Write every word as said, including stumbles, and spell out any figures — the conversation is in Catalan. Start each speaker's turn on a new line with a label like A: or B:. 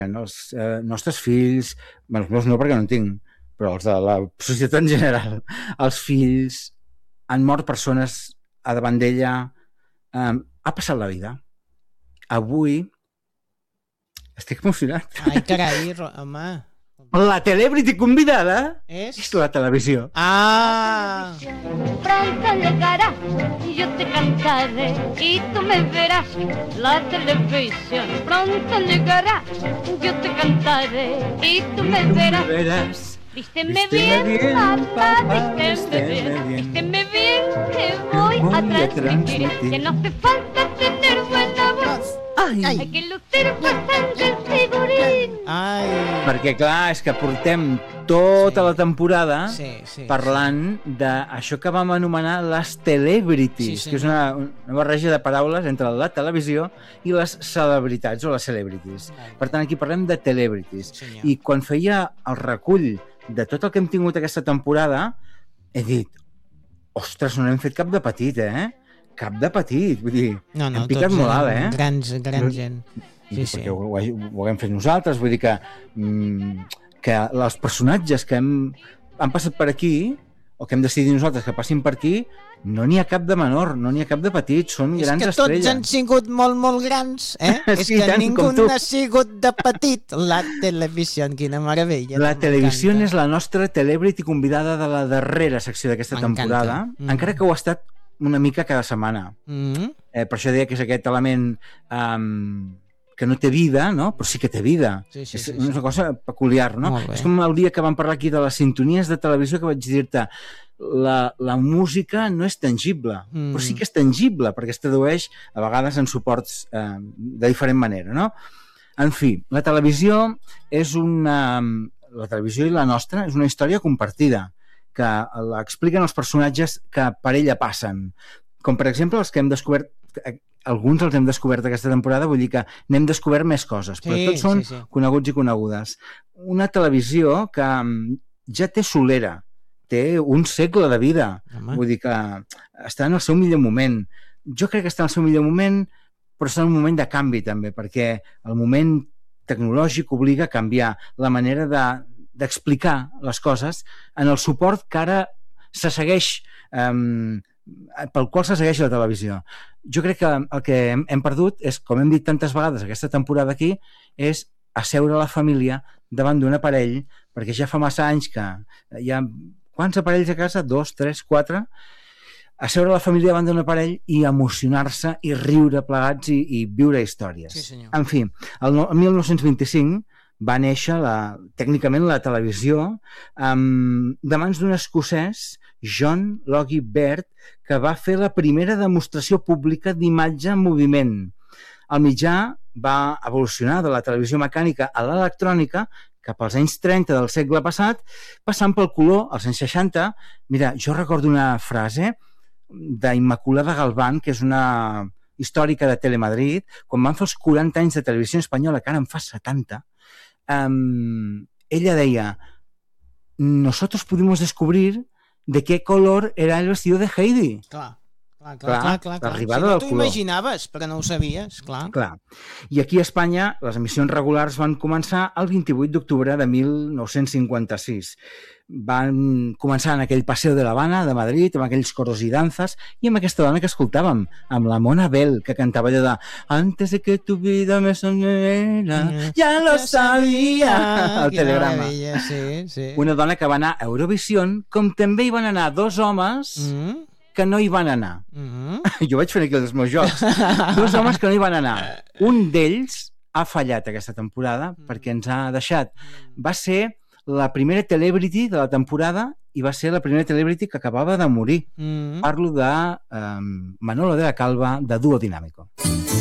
A: els eh, nostres fills, bueno, els meus no perquè no en tinc, però els de la societat en general, els fills, han mort persones a davant d'ella, eh, ha passat la vida. Avui estic emocionat.
B: Ai, carai, home.
A: La celebrity convidada
B: és,
A: és la televisió.
B: Ah!
C: Pronto llegará y yo te cantaré y tú me verás. La televisión pronto llegará, yo te cantaré y tú me verás.
A: verás.
C: Vísteme bien, papá, vísteme bien. Vísteme bien que voy a transmitir que no hace falta tener buena voz.
A: Ai.
C: Hay que lucir bastante el figurín.
B: Ai.
A: Perquè, clar, és que portem tota
B: Sí.
A: la temporada
B: Sí, sí,
A: parlant d'això que vam anomenar les celebrities,
B: Sí,
A: que és una, una barreja de paraules entre la televisió i les celebritats o les celebrities.
B: Molt bé.
A: Per tant, aquí parlem de celebrities.
B: Senyor.
A: I quan feia el recull de tot el que hem tingut aquesta temporada, he dit, ostres, no n'hem fet cap de petit, eh? Cap de petit, vull dir,
B: No, no,
A: hem picat
B: tots
A: molt alt,
B: eren
A: eh?
B: Grans, gran
A: No-
B: gent.
A: I
B: Sí, sí.
A: perquè ho, ho, ho haguem fet nosaltres, vull dir que, mm, que els personatges que hem, han passat per aquí, o que hem decidit nosaltres que passin per aquí, no n'hi ha cap de menor, no n'hi ha cap de petit, són
B: És
A: grans
B: que
A: estrelles.
B: tots han sigut molt, molt grans, eh? És
A: Sí,
B: que
A: tant,
B: ningú
A: com tu.
B: n'ha sigut de petit. La televisió, quina meravella.
A: La televisió
B: M'encanta.
A: és la nostra celebrity convidada de la darrera secció d'aquesta
B: M'encanta.
A: temporada,
B: Mm.
A: encara que ho ha estat una mica cada setmana.
B: Mm.
A: Eh, per això deia que és aquest element um, que no té vida, no? Però sí que té vida.
B: Sí, sí,
A: és
B: sí,
A: una
B: sí.
A: cosa peculiar, no?
B: Molt bé.
A: És com el dia que vam parlar aquí de les sintonies de televisió, que vaig dir-te la, la música no és tangible,
B: Mm.
A: però sí que és tangible, perquè es tradueix a vegades en suports eh, de diferent manera, no? En fi, la televisió és una... La televisió i la nostra és una història compartida, que l'expliquen els personatges que per ella passen. Com, per exemple, els que hem descobert... Alguns els hem descobert aquesta temporada, vull dir que n'hem descobert més coses, però
B: Sí,
A: tots són
B: sí, sí.
A: coneguts i conegudes. Una televisió que mm, ja té solera, té un segle de vida,
B: Home.
A: vull dir que està en el seu millor moment. Jo crec que està en el seu millor moment, però està en un moment de canvi també, perquè el moment tecnològic obliga a canviar la manera de, d'explicar les coses en el suport que ara se segueix, eh, pel qual se segueix la televisió. Jo crec que el que hem, hem perdut és, com hem dit tantes vegades aquesta temporada aquí, és asseure la família davant d'un aparell, perquè ja fa massa anys que hi ha... Quants aparells a casa? Dos, tres, quatre? Asseure la família davant d'un aparell i emocionar-se i riure plegats i, i viure històries.
B: Sí, senyor.
A: En fi, el, no- el mil nou-cents vint-i-cinc va néixer la, tècnicament la televisió um, de mans d'un escocès, John Logie Baird, que va fer la primera demostració pública d'imatge en moviment. El mitjà va evolucionar de la televisió mecànica a l'electrònica cap als anys trenta del segle passat, passant pel color als anys seixanta. Mira, jo recordo una frase d'Immaculada Galván, que és una històrica de Telemadrid, quan van fer els quaranta anys de televisió espanyola, que ara en fa setanta, um, ella deia: nosotros pudimos descubrir de qué color era el vestido de Heidi.
B: Clar, clar, clar,
A: Clar,
B: clar, clar, clar.
A: l'arribada
B: Si no
A: del
B: t'ho
A: color.
B: imaginaves, però no ho sabies, clar.
A: Clar. I aquí a Espanya les emissions regulars van començar el vint-i-vuit d'octubre de mil nou-cents cinquanta-sis. Van començar en aquell Paseo de l'Havana de Madrid, amb aquells coros i danzas, i amb aquesta dona que escoltàvem, amb la Mona Bell, que cantava allò de «Antes de que tu vida me sonera, ja lo sabia», el
B: Quina
A: telegrama.
B: meravella, sí, sí.
A: Una dona que va anar a Eurovision, com també hi van anar dos homes
B: Mm,
A: que no hi van anar.
B: mm.
A: Jo vaig fer aquí els meus jocs. Dos homes que no hi van anar. Un d'ells ha fallat aquesta temporada perquè ens ha deixat. Va ser la primera celebrity de la temporada i va ser la primera celebrity que acabava de morir.
B: Mm.
A: Parlo de um, Manolo de la Calva, de Dúo Dinámico.